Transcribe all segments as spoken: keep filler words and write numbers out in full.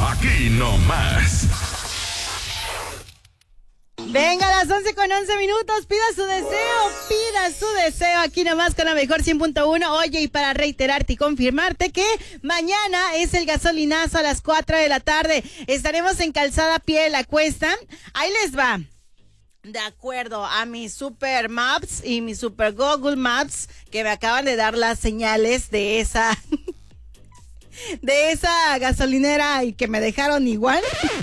aquí nomás. Venga, a las once con once minutos, pida su deseo, pida su deseo aquí nomás con la mejor cien punto uno. Oye, y para reiterarte y confirmarte que mañana es el gasolinazo a las cuatro de la tarde. Estaremos en Calzada Pie de la Cuesta. Ahí les va. De acuerdo a mi Super Maps y mi Super Google Maps, que me acaban de dar las señales de esa... de esa gasolinera y que me dejaron igual.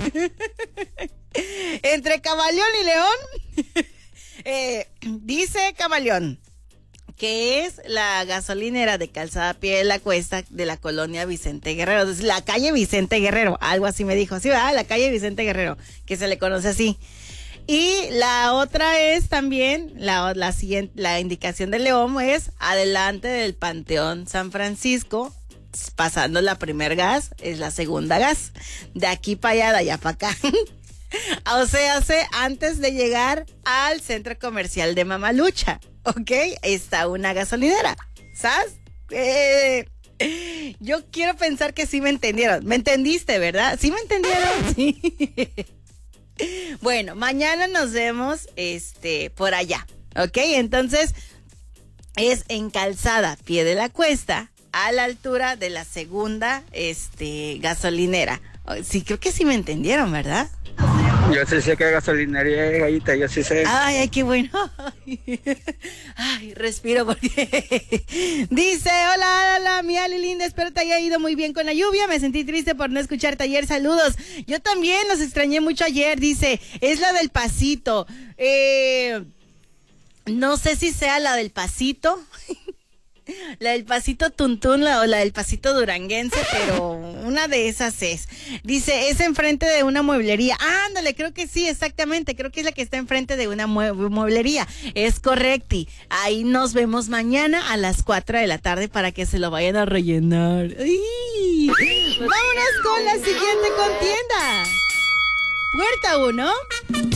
Entre Camaleón y León. eh, dice Camaleón que es la gasolinera de Calzada Pie de la Cuesta de la colonia Vicente Guerrero. Es la calle Vicente Guerrero, algo así me dijo. Sí, ¿verdad? La calle Vicente Guerrero, que se le conoce así. Y la otra es también, la, la siguiente, la indicación de León es adelante del Panteón San Francisco, pasando la primer gas, es la segunda gas. De aquí para allá, de allá para acá. O sea, hace antes de llegar al centro comercial de Mamalucha, ¿ok? Está una gasolinera, ¿sabes? Eh, yo quiero pensar que sí me entendieron. ¿Me entendiste, verdad? ¿Sí me entendieron? Sí. Bueno, mañana nos vemos este, por allá, ¿ok? Entonces, es en Calzada Pie de la Cuesta, a la altura de la segunda este, gasolinera. Sí, creo que sí me entendieron, ¿verdad? Yo sí sé que gasolinería es gallita, yo sí sé. Ay, ay, qué bueno. Ay, respiro porque dice, hola, hola, mi Ali linda, espero te haya ido muy bien con la lluvia. Me sentí triste por no escucharte ayer, saludos. Yo también los extrañé mucho ayer, dice, es la del pasito. Eh, no sé si sea la del pasito. La del pasito tuntún la, o la del pasito duranguense, pero una de esas es. Dice, es enfrente de una mueblería. Ándale, creo que sí, exactamente. Creo que es la que está enfrente de una mue- mueblería. Es correcti. Ahí nos vemos mañana a las cuatro de la tarde para que se lo vayan a rellenar. ¡Ay! Vámonos con la siguiente contienda. Puerta uno.